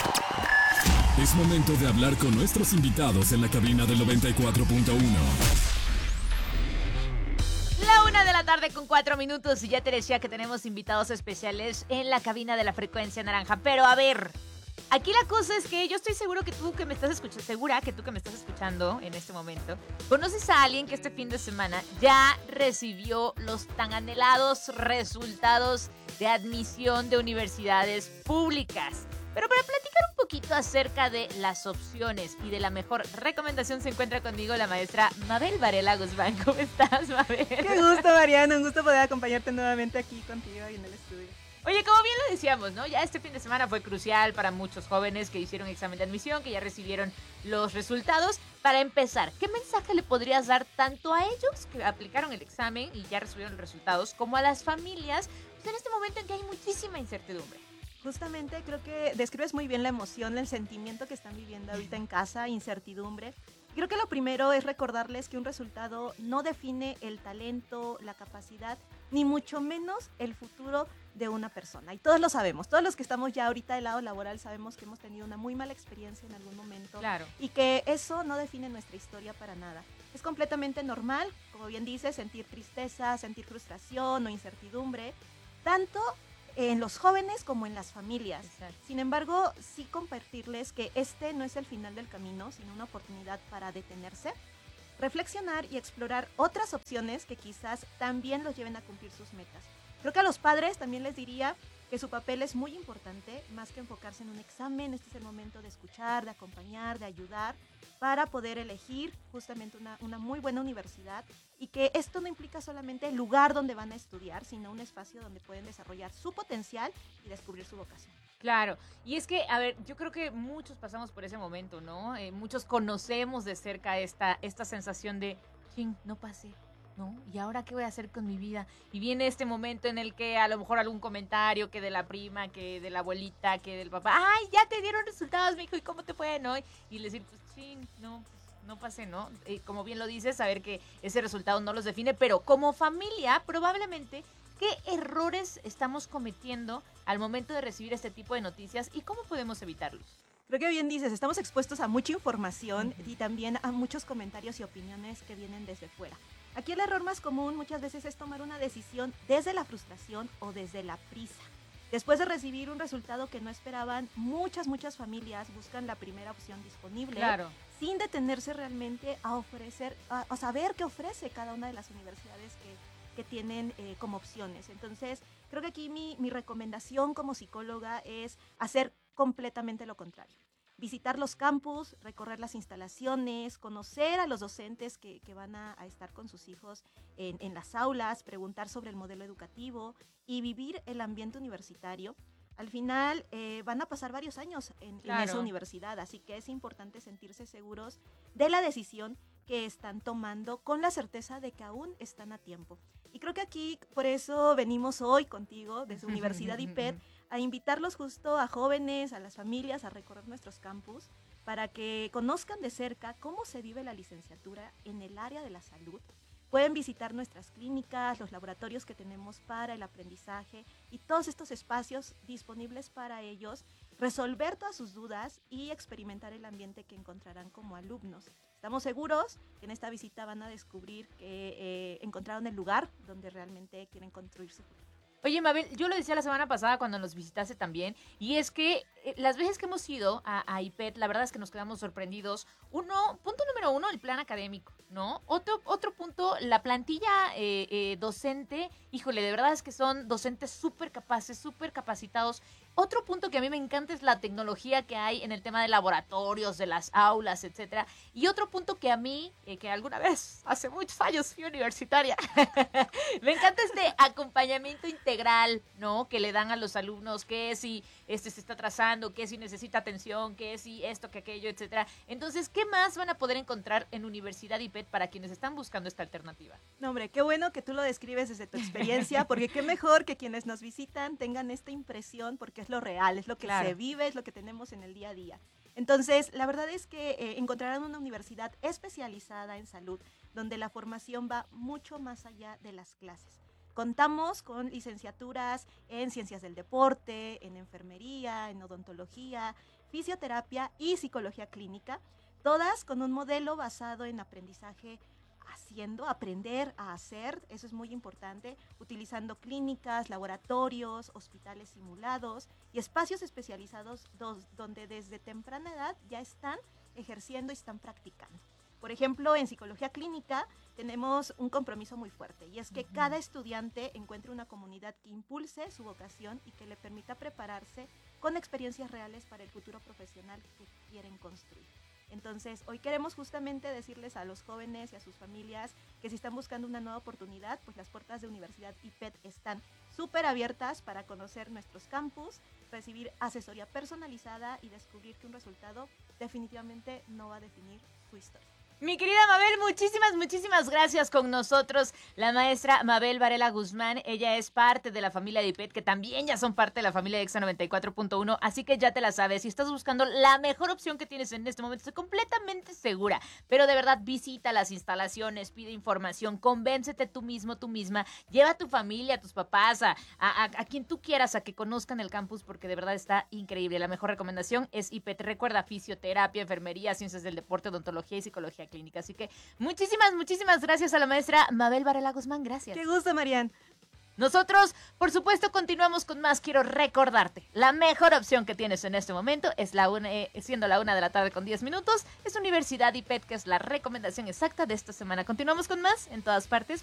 Es momento de hablar con nuestros invitados en la cabina del 94.1. La 1 de la tarde con 4 minutos y ya te decía que tenemos invitados especiales en la cabina de la frecuencia naranja. Pero a ver, aquí la cosa es que yo estoy seguro que tú que me estás escuchando, segura que tú que me estás escuchando en este momento, conoces a alguien que este fin de semana ya recibió los tan anhelados resultados de admisión de universidades públicas. Pero para platicar un poquito acerca de las opciones y de la mejor recomendación se encuentra conmigo la maestra Mabel Varela Guzmán. ¿Cómo estás, Mabel? Qué gusto, Mariana, un gusto poder acompañarte nuevamente aquí contigo y en el estudio. Oye, como bien lo decíamos, ¿no? Ya este fin de semana fue crucial para muchos jóvenes que hicieron examen de admisión, que ya recibieron los resultados. Para empezar, ¿qué mensaje le podrías dar tanto a ellos que aplicaron el examen y ya recibieron los resultados, como a las familias, pues en este momento en que hay muchísima incertidumbre? Justamente creo que describes muy bien la emoción, el sentimiento que están viviendo ahorita en casa, incertidumbre. Creo que lo primero es recordarles que un resultado no define el talento, la capacidad, ni mucho menos el futuro de una persona. Y todos lo sabemos, todos los que estamos ya ahorita del lado laboral sabemos que hemos tenido una muy mala experiencia en algún momento. Claro. Y que eso no define nuestra historia para nada. Es completamente normal, como bien dices, sentir tristeza, sentir frustración o incertidumbre, tanto en los jóvenes como en las familias. Exacto. Sin embargo, sí compartirles que este no es el final del camino, sino una oportunidad para detenerse, reflexionar y explorar otras opciones que quizás también los lleven a cumplir sus metas. Creo que a los padres también les diría que su papel es muy importante, más que enfocarse en un examen. Este es el momento de escuchar, de acompañar, de ayudar, para poder elegir justamente una muy buena universidad, y que esto no implica solamente el lugar donde van a estudiar, sino un espacio donde pueden desarrollar su potencial y descubrir su vocación. Claro, y es que, a ver, yo creo que muchos pasamos por ese momento, ¿no? Muchos conocemos de cerca esta sensación de, ching, no pasé, ¿no? ¿Y ahora qué voy a hacer con mi vida? Y viene este momento en el que a lo mejor algún comentario que de la prima, que de la abuelita, que del papá, ¡ay, ya te dieron resultados, mijo! ¿Y cómo te fue, no? Y decir, pues, ching, no pasé, ¿no? Como bien lo dices, saber que ese resultado no los define, pero como familia, probablemente, ¿qué errores estamos cometiendo al momento de recibir este tipo de noticias y cómo podemos evitarlos? Creo que bien dices, estamos expuestos a mucha información y también a muchos comentarios y opiniones que vienen desde fuera. Aquí el error más común muchas veces es tomar una decisión desde la frustración o desde la prisa. Después de recibir un resultado que no esperaban, muchas familias buscan la primera opción disponible, Claro, sin detenerse realmente a ofrecer, a saber qué ofrece cada una de las universidades que tienen como opciones. Entonces, creo que aquí mi recomendación como psicóloga es hacer completamente lo contrario. Visitar los campus, recorrer las instalaciones, conocer a los docentes que van a estar con sus hijos en las aulas, preguntar sobre el modelo educativo y vivir el ambiente universitario. Al final van a pasar varios años en esa universidad, así que es importante sentirse seguros de la decisión que están tomando, con la certeza de que aún están a tiempo. Y creo que aquí, por eso venimos hoy contigo desde Universidad IPET a invitarlos justo a jóvenes, a las familias, a recorrer nuestros campus para que conozcan de cerca cómo se vive la licenciatura en el área de la salud. Pueden visitar nuestras clínicas, los laboratorios que tenemos para el aprendizaje y todos estos espacios disponibles para ellos, resolver todas sus dudas y experimentar el ambiente que encontrarán como alumnos. Estamos seguros que en esta visita van a descubrir que encontraron el lugar donde realmente quieren construir su futuro. Oye, Mabel, yo lo decía la semana pasada cuando nos visitaste también, y es que las veces que hemos ido a IPET, la verdad es que nos quedamos sorprendidos. Punto número uno, el plan académico, ¿no? Otro punto, la plantilla docente, híjole, de verdad es que son docentes súper capaces, súper capacitados. Otro punto que a mí me encanta es la tecnología que hay en el tema de laboratorios, de las aulas, etcétera. Y otro punto que a mí, que alguna vez, hace muchos años fui universitaria, me encanta este acompañamiento integral, ¿no? Que le dan a los alumnos, que si se está atrasando, que si necesita atención, que si esto, que aquello, etcétera. Entonces, ¿qué más van a poder encontrar en Universidad IPET para quienes están buscando esta alternativa? No, hombre, qué bueno que tú lo describes desde tu experiencia, porque qué mejor que quienes nos visitan tengan esta impresión, porque es lo real, es lo que se vive, es lo que tenemos en el día a día. Entonces, la verdad es que encontrarán una universidad especializada en salud, donde la formación va mucho más allá de las clases. Contamos con licenciaturas en ciencias del deporte, en enfermería, en odontología, fisioterapia y psicología clínica, todas con un modelo basado en aprendizaje haciendo, aprender a hacer, eso es muy importante, utilizando clínicas, laboratorios, hospitales simulados y espacios especializados donde desde temprana edad ya están ejerciendo y están practicando. Por ejemplo, en psicología clínica tenemos un compromiso muy fuerte y es que cada estudiante encuentre una comunidad que impulse su vocación y que le permita prepararse con experiencias reales para el futuro profesional que quieren construir. Entonces, hoy queremos justamente decirles a los jóvenes y a sus familias que si están buscando una nueva oportunidad, pues las puertas de Universidad IPET están súper abiertas para conocer nuestros campus, recibir asesoría personalizada y descubrir que un resultado definitivamente no va a definir su historia. Mi querida Mabel, muchísimas gracias con nosotros. La maestra Mabel Varela Guzmán, ella es parte de la familia de IPET, que también ya son parte de la familia de Exa 94.1, así que ya te la sabes. Si estás buscando la mejor opción que tienes en este momento, estoy completamente segura, pero de verdad visita las instalaciones, pide información, convéncete tú mismo, tú misma, lleva a tu familia, a tus papás, a quien tú quieras a que conozcan el campus, porque de verdad está increíble. La mejor recomendación es IPET. Recuerda, fisioterapia, enfermería, ciencias del deporte, odontología y psicología clínica. Así que muchísimas gracias a la maestra Mabel Varela Guzmán. Gracias. Qué gusto, Marian. Nosotros, por supuesto, continuamos con más. Quiero recordarte, la mejor opción que tienes en este momento es siendo la 1 de la tarde con 10 minutos, es Universidad IPET, que es la recomendación exacta de esta semana. Continuamos con más en todas partes.